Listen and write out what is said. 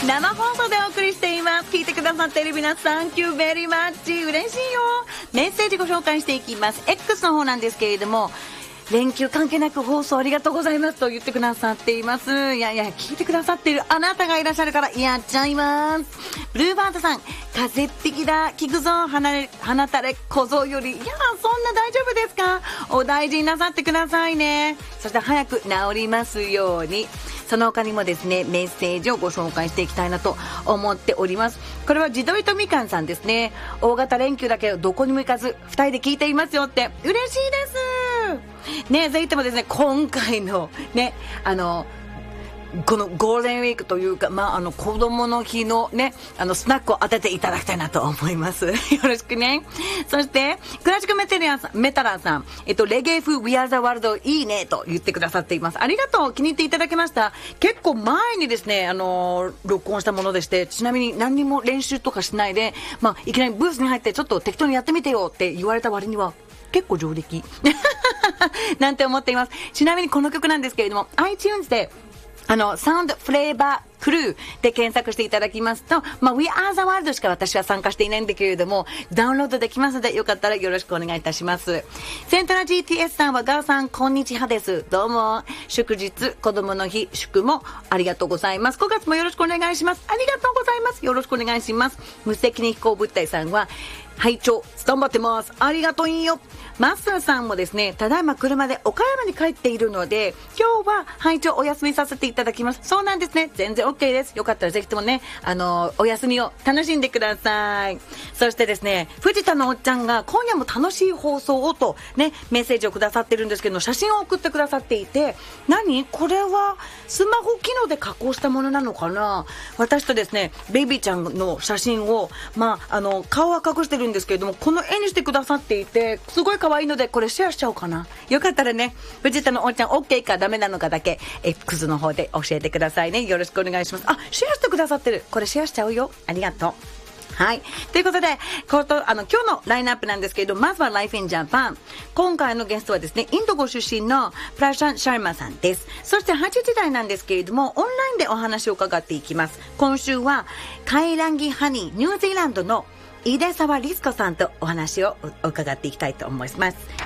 生放送でお送りしています。聞いてくださっている皆さん、Thank you very much。嬉しいよ。メッセージご紹介していきます。X の方なんですけれども、連休関係なく放送ありがとうございますと言ってくださっています。いやいや、聞いてくださっているあなたがいらっしゃるからやっちゃいます。ブルーバードさん、風邪っぴきだ、聞くぞ、鼻たれ小僧より。いや、そんな大丈夫ですか？お大事になさってくださいね。そして早く治りますように。その他にもですね、メッセージをご紹介していきたいなと思っております。これは自撮りとみかんさんですね。大型連休だけどどこにも行かず2人で聞いていますよって。嬉しいですね。ぜひともですね、今回のね、このゴールデンウィークというか、子供の日のね、スナックを当てていただきたいなと思います。よろしくね。そして、クラシックメタラーさん、レゲエ風 We Are the World いいねと言ってくださっています。ありがとう。気に入っていただきました。結構前にですね、録音したものでして、ちなみに何にも練習とかしないで、いきなりブースに入ってちょっと適当にやってみてよって言われた割には、結構上出来。なんて思っています。ちなみにこの曲なんですけれども、iTunes で、サウンドフレーバークルーで検索していただきますと、We Are the World しか私は参加していないんだけれども、ダウンロードできますので、よかったらよろしくお願いいたします。セントラ GTS さんは、ガーさん、こんにちはです。どうも。祝日、子供の日、祝もありがとうございます。5月もよろしくお願いします。ありがとうございます。よろしくお願いします。無責任飛行物体さんは、拝聴頑張ってます。ありがとうよ。マッスーさんもですね、ただいま車で岡山に帰っているので、今日は拝聴お休みさせていただきます。そうなんですね。全然 OK です。よかったらぜひともね、お休みを楽しんでください。そしてですね、藤田のおっちゃんが今夜も楽しい放送をとね、メッセージをくださってるんですけど、写真を送ってくださっていて、これはスマホ機能で加工したものなのかな？私とですね、ベビーちゃんの写真を、顔は隠してるんですけれども、この絵にしてくださっていて、すごい可愛いので、これシェアしちゃおうかな。よかったらね、藤田のおっちゃん OK かダメなのかだけ X の方で教えてくださいね。よろしくお願いします。シェアしてくださってる。これシェアしちゃうよ。ありがとう。はい。ということで、今日のラインナップなんですけれど、まずは Life in Japan。今回のゲストはですね、インドご出身のプラシャン・シャーマさんです。そして8時台なんですけれども、オンラインでお話を伺っていきます。今週は、カイランギハニー、ニュージーランドの井出沢律子さんとお話を伺っていきたいと思います。